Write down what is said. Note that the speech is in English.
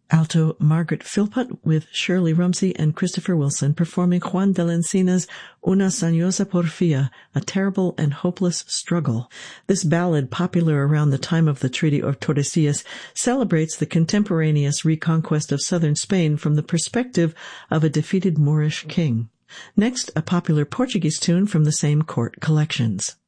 Alto Margaret Philpott with Shirley Rumsey and Christopher Wilson performing Juan de la Encina's Una Sañosa Porfia, a terrible and hopeless struggle. This ballad, popular around the time of the Treaty of Tordesillas, celebrates the contemporaneous reconquest of southern Spain from the perspective of a defeated Moorish king. Next, a popular Portuguese tune from the same court collections.